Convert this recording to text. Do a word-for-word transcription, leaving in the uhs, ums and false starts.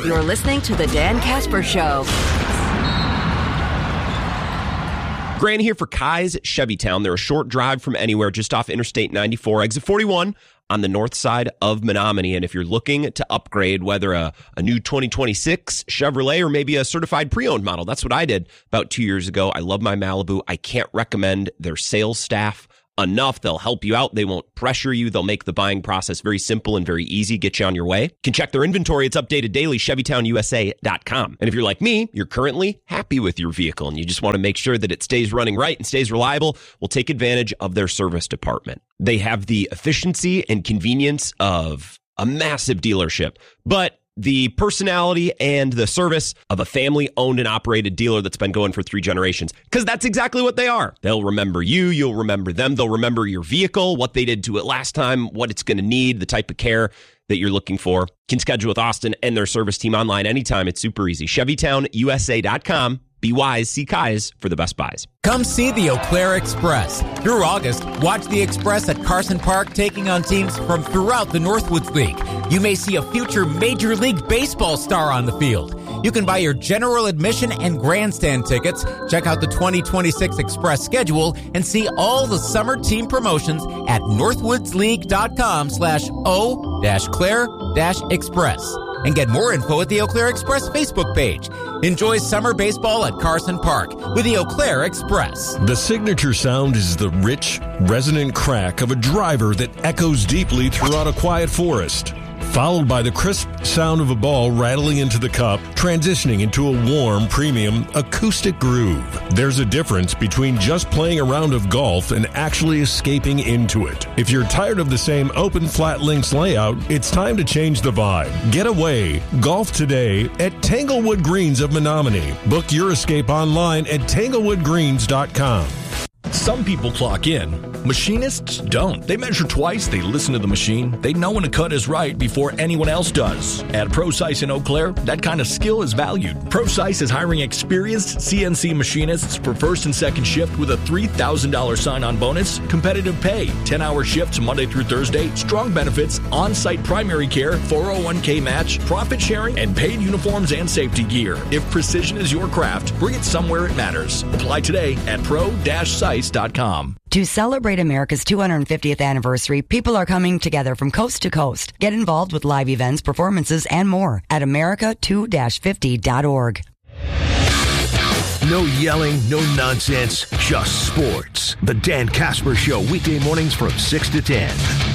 You're listening to The Dan Casper Show. Grant here for Kai's Chevytown. They're a short drive from anywhere, just off Interstate ninety-four, exit forty-one on the north side of Menominee. And if you're looking to upgrade, whether a, a new twenty twenty-six Chevrolet or maybe a certified pre-owned model, that's what I did about two years ago. I love my Malibu. I can't recommend their sales staff enough. They'll help you out. They won't pressure you. They'll make the buying process very simple and very easy, get you on your way. You can check their inventory. It's updated daily, Chevytown U S A dot com. And if you're like me, you're currently happy with your vehicle and you just want to make sure that it stays running right and stays reliable, well, take advantage of their service department. They have the efficiency and convenience of a massive dealership, but the personality and the service of a family-owned and operated dealer that's been going for three generations. Because that's exactly what they are. They'll remember you. You'll remember them. They'll remember your vehicle, what they did to it last time, what it's going to need, the type of care that you're looking for. You can schedule with Austin and their service team online anytime. It's super easy. Chevytown U S A dot com. Be wise. See Kai's for the best buys. Come see the Eau Claire Express. Through August, watch the Express at Carson Park taking on teams from throughout the Northwoods League. You may see a future Major League Baseball star on the field. You can buy your general admission and grandstand tickets, check out the twenty twenty-six Express schedule, and see all the summer team promotions at northwoodsleague.com slash O dash Claire dash Express. And get more info at the Eau Claire Express Facebook page. Enjoy summer baseball at Carson Park with the Eau Claire Express. The signature sound is the rich, resonant crack of a driver that echoes deeply throughout a quiet forest, followed by the crisp sound of a ball rattling into the cup, transitioning into a warm, premium, acoustic groove. There's a difference between just playing a round of golf and actually escaping into it. If you're tired of the same open flat links layout, it's time to change the vibe. Get away. Golf today at Tanglewood Greens of Menominee. Book your escape online at tanglewood greens dot com. Some people clock in. Machinists don't. They measure twice, they listen to the machine, they know when a cut is right before anyone else does. At ProSice in Eau Claire, that kind of skill is valued. ProSice is hiring experienced C N C machinists for first and second shift with a three thousand dollars sign-on bonus, competitive pay, ten-hour shifts Monday through Thursday, strong benefits, on-site primary care, four oh one k match, profit sharing, and paid uniforms and safety gear. If precision is your craft, bring it somewhere it matters. Apply today at pro dash sice dot com. To celebrate America's two hundred fiftieth anniversary, people are coming together from coast to coast. Get involved with live events, performances, and more at america two fifty dot org. No yelling, no nonsense, just sports. The Dan Casper Show, weekday mornings from six to ten.